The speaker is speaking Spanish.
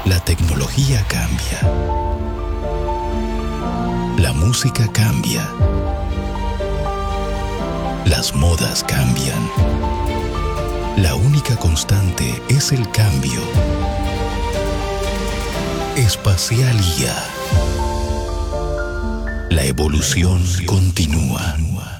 La tecnología cambia. La música cambia. Las modas cambian. La única constante es el cambio. Espacialía. La evolución continúa.